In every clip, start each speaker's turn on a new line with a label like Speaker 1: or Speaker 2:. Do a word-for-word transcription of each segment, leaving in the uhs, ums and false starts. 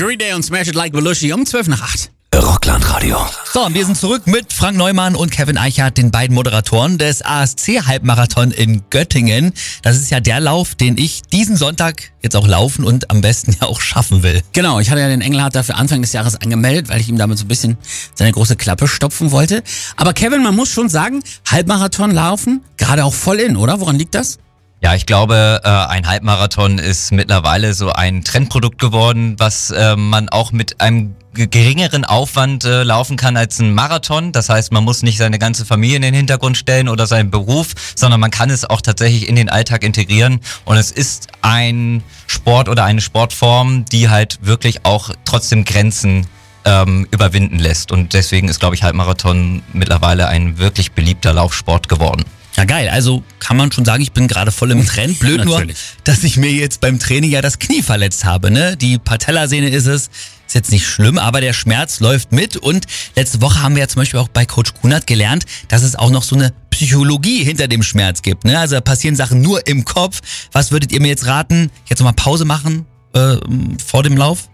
Speaker 1: Green Day und Smash It Like Belushi um zwölf nach acht.
Speaker 2: Rockland-Radio.
Speaker 3: So, und wir sind zurück mit Frank Neumann und Kevin Eichhardt, den beiden Moderatoren des A S C-Halbmarathon in Göttingen. Das ist ja der Lauf, den ich diesen Sonntag jetzt auch laufen und am besten ja auch schaffen will.
Speaker 1: Genau, ich hatte ja den Engelhardt dafür Anfang des Jahres angemeldet, weil ich ihm damit so ein bisschen seine große Klappe stopfen wollte. Aber Kevin, man muss schon sagen, Halbmarathon laufen, gerade auch voll in, oder? Woran liegt das?
Speaker 4: Ja, ich glaube, äh, ein Halbmarathon ist mittlerweile so ein Trendprodukt geworden, was äh, man auch mit einem geringeren Aufwand äh, laufen kann als ein Marathon. Das heißt, man muss nicht seine ganze Familie in den Hintergrund stellen oder seinen Beruf, sondern man kann es auch tatsächlich in den Alltag integrieren. Und es ist ein Sport oder eine Sportform, die halt wirklich auch trotzdem Grenzen ähm, überwinden lässt. Und deswegen ist, glaube ich, Halbmarathon mittlerweile ein wirklich beliebter Laufsport geworden.
Speaker 3: Ja, geil. Also kann man schon sagen, ich bin gerade voll im Trend. Blöd nur, dass ich mir jetzt beim Training ja das Knie verletzt habe. Ne? Die Patellasehne ist es. Ist jetzt nicht schlimm, aber der Schmerz läuft mit. Und letzte Woche haben wir ja zum Beispiel auch bei Coach Kunert gelernt, dass es auch noch so eine Psychologie hinter dem Schmerz gibt. Ne? Also da passieren Sachen nur im Kopf. Was würdet ihr mir jetzt raten? Jetzt nochmal Pause machen äh, vor dem Lauf?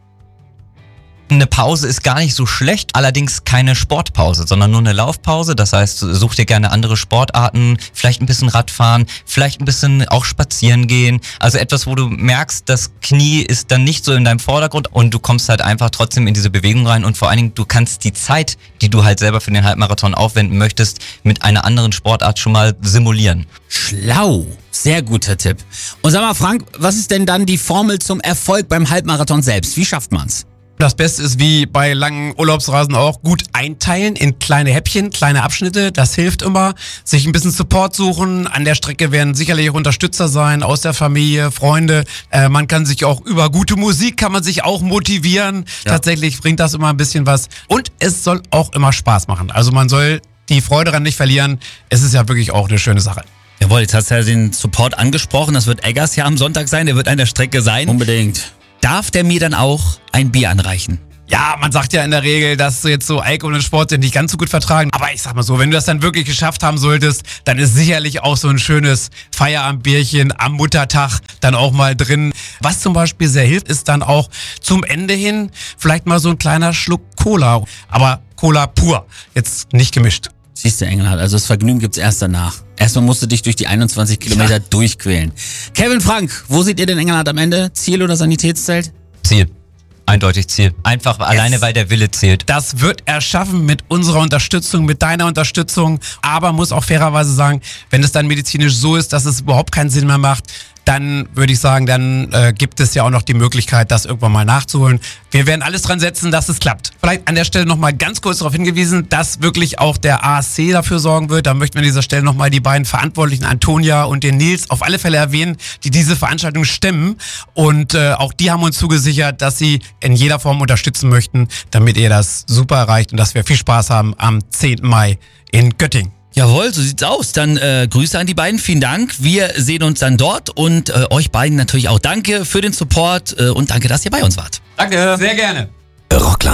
Speaker 4: Eine Pause ist gar nicht so schlecht, allerdings keine Sportpause, sondern nur eine Laufpause. Das heißt, such dir gerne andere Sportarten, vielleicht ein bisschen Radfahren, vielleicht ein bisschen auch spazieren gehen. Also etwas, wo du merkst, das Knie ist dann nicht so in deinem Vordergrund und du kommst halt einfach trotzdem in diese Bewegung rein und vor allen Dingen, du kannst die Zeit, die du halt selber für den Halbmarathon aufwenden möchtest, mit einer anderen Sportart schon mal simulieren.
Speaker 1: Schlau. Sehr guter Tipp. Und sag mal, Frank, was ist denn dann die Formel zum Erfolg beim Halbmarathon selbst? Wie schafft man's?
Speaker 5: Das Beste ist wie bei langen Urlaubsreisen auch gut einteilen in kleine Häppchen, kleine Abschnitte. Das hilft immer. Sich ein bisschen Support suchen. An der Strecke werden sicherlich auch Unterstützer sein aus der Familie, Freunde. Äh, man kann sich auch über gute Musik kann man sich auch motivieren. Ja. Tatsächlich bringt das immer ein bisschen was. Und es soll auch immer Spaß machen. Also man soll die Freude daran nicht verlieren. Es ist ja wirklich auch eine schöne Sache.
Speaker 3: Jawohl, jetzt hast du ja den Support angesprochen. Das wird Eggers ja am Sonntag sein. Der wird an der Strecke sein.
Speaker 1: Unbedingt.
Speaker 3: Darf der mir dann auch ein Bier anreichen?
Speaker 5: Ja, man sagt ja in der Regel, dass du jetzt so Alkohol und Sport sind nicht ganz so gut vertragen. Aber ich sag mal so, wenn du das dann wirklich geschafft haben solltest, dann ist sicherlich auch so ein schönes Feierabendbierchen am Muttertag dann auch mal drin. Was zum Beispiel sehr hilft, ist dann auch zum Ende hin vielleicht mal so ein kleiner Schluck Cola. Aber Cola pur, jetzt nicht gemischt.
Speaker 1: Siehst du, Engelhardt, also das Vergnügen gibt's erst danach. Erstmal musst du dich durch die einundzwanzig Kilometer ja. durchquälen. Kevin, Frank, wo seht ihr den Engelhardt am Ende? Ziel oder Sanitätszelt?
Speaker 4: Ziel. Eindeutig Ziel. Einfach yes. alleine, weil der Wille zählt.
Speaker 5: Das wird er schaffen mit unserer Unterstützung, mit deiner Unterstützung. Aber muss auch fairerweise sagen, wenn es dann medizinisch so ist, dass es überhaupt keinen Sinn mehr macht, dann würde ich sagen, dann äh, gibt es ja auch noch die Möglichkeit, das irgendwann mal nachzuholen. Wir werden alles dran setzen, dass es klappt. Vielleicht an der Stelle nochmal ganz kurz darauf hingewiesen, dass wirklich auch der A S C dafür sorgen wird. Da möchten wir an dieser Stelle nochmal die beiden Verantwortlichen, Antonia und den Nils, auf alle Fälle erwähnen, die diese Veranstaltung stemmen. Und äh, auch die haben uns zugesichert, dass sie in jeder Form unterstützen möchten, damit ihr das super erreicht und dass wir viel Spaß haben am zehnten Mai in Göttingen.
Speaker 3: Jawohl, so sieht's aus. Dann äh, Grüße an die beiden, vielen Dank. Wir sehen uns dann dort und äh, euch beiden natürlich auch danke für den Support äh, und danke, dass ihr bei uns wart.
Speaker 5: Danke, sehr gerne.
Speaker 2: Rockland.